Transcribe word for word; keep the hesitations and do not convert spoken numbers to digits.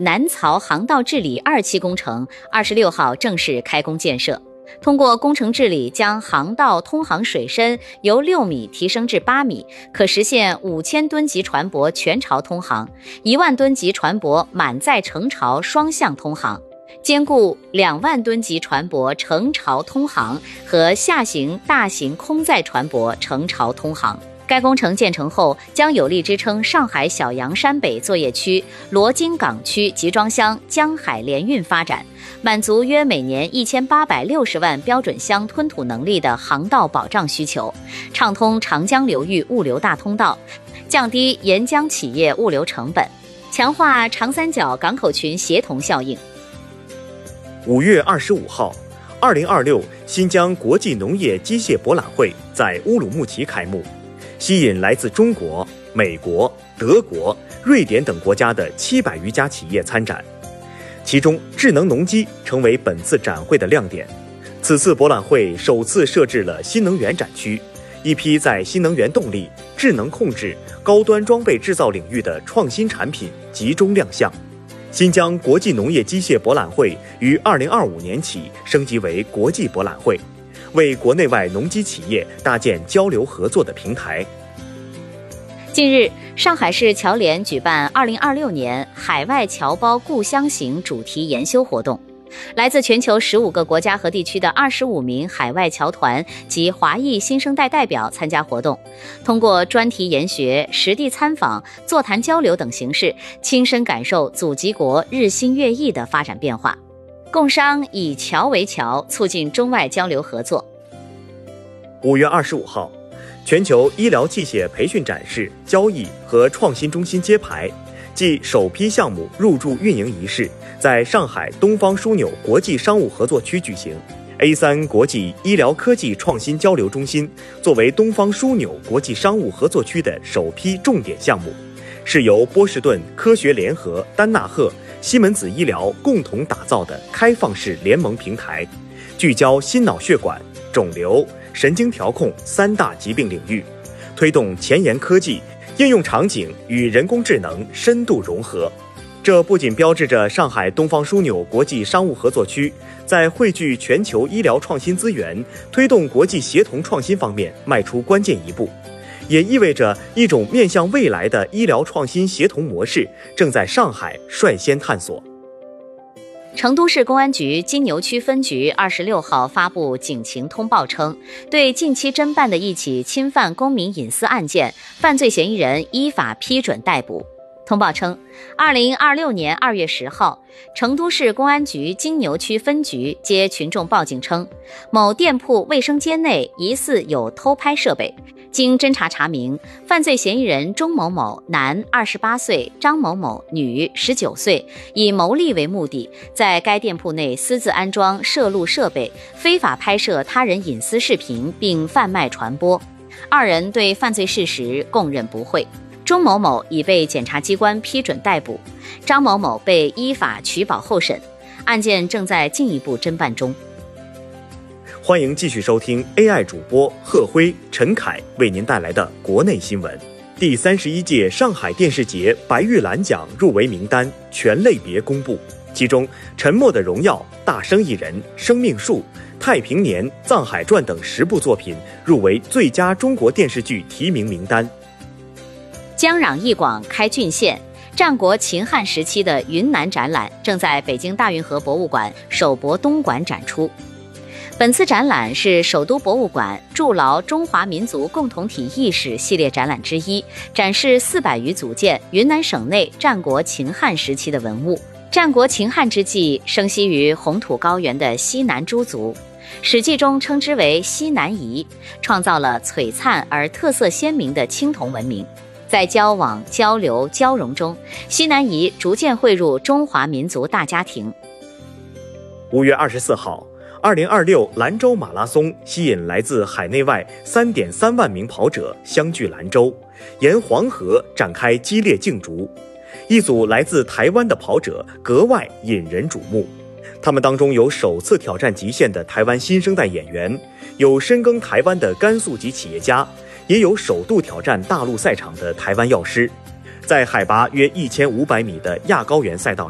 南曹航道治理二期工程二十六号正式开工建设。通过工程治理，将航道通航水深由六米提升至八米，可实现五千吨级船舶全潮通航，一万吨级船舶满载成潮双向通航，兼顾两万吨级船舶乘潮通航和下行大型空载船舶乘潮通航。该工程建成后，将有力支撑上海小洋山北作业区、罗津港区集装箱江海联运发展，满足约每年一千八百六十万标准箱吞吐能力的航道保障需求，畅通长江流域物流大通道，降低沿江企业物流成本，强化长三角港口群协同效应。 五月二十五号，二零二六新疆国际农业机械博览会在乌鲁木齐开幕，吸引来自中国、美国、德国、瑞典等国家的七百余家企业参展。其中，智能农机成为本次展会的亮点。此次博览会首次设置了新能源展区，一批在新能源动力、智能控制、高端装备制造领域的创新产品集中亮相。新疆国际农业机械博览会于二零二五年起升级为国际博览会，为国内外农机企业搭建交流合作的平台。 近日，上海市侨联举办二零二六年海外侨胞故乡行主题研修活动，来自全球十五个国家和地区的二十五名海外侨团及华裔新生代代表参加活动，通过专题研学、实地参访、座谈交流等形式，亲身感受祖籍国日新月异的发展变化，共商以侨为侨，促进中外交流合作。 五月二十五号，全球医疗器械培训展示、交易和创新中心揭牌暨首批项目入驻运营仪式在上海东方枢纽国际商务合作区举行。A 三 国际医疗科技创新交流中心作为东方枢纽国际商务合作区的首批重点项目，是由波士顿科学联合、丹纳赫、西门子医疗共同打造的开放式联盟平台，聚焦心脑血管、肿瘤、神经调控三大疾病领域，推动前沿科技应用场景与人工智能深度融合。这不仅标志着上海东方枢纽国际商务合作区在汇聚全球医疗创新资源、推动国际协同创新方面迈出关键一步，也意味着一种面向未来的医疗创新协同模式正在上海率先探索。 成都市公安局金牛区分局二十六号发布警情通报称，对近期侦办的一起侵犯公民隐私案件，犯罪嫌疑人依法批准逮捕。通报称，二零二六年二月十号，成都市公安局金牛区分局接群众报警称，某店铺卫生间内疑似有偷拍设备。经侦查查明，犯罪嫌疑人钟某某男二十八岁，张某某女十九岁，以牟利为目的，在该店铺内私自安装摄录设备，非法拍摄他人隐私视频并贩卖传播。二人对犯罪事实供认不讳。钟某某已被检察机关批准逮捕，张某某被依法取保候审，案件正在进一步侦办中。 欢迎继续收听 A I 主播贺辉、陈凯为您带来的国内新闻。第三十一届上海电视节白玉兰奖入围名单全类别公布，其中《沉默的荣耀》、《大生意人》、《生命树》、《太平年》、《藏海传》等十部作品入围最佳中国电视剧提名名单。 江壤一广开郡县，战国秦汉时期的云南展览正在北京大运河博物馆首博东馆展出。本次展览是首都博物馆筑牢中华民族共同体意识系列展览之一，展示四百余组件云南省内战国秦汉时期的文物。战国秦汉之际，生息于红土高原的西南诸族，史记中称之为西南夷，创造了璀璨而特色鲜明的青铜文明。在交往、交流、交融中，西南夷逐渐汇入中华民族大家庭。 五月二十四号，二零二六兰州马拉松吸引来自海内外三点三万名跑者相聚兰州，沿黄河展开激烈竞逐。一组来自台湾的跑者格外引人瞩目，他们当中有首次挑战极限的台湾新生代演员，有深耕台湾的甘肃籍企业家，也有首度挑战大陆赛场的台湾药师。在海拔约一千五百米的亚高原赛道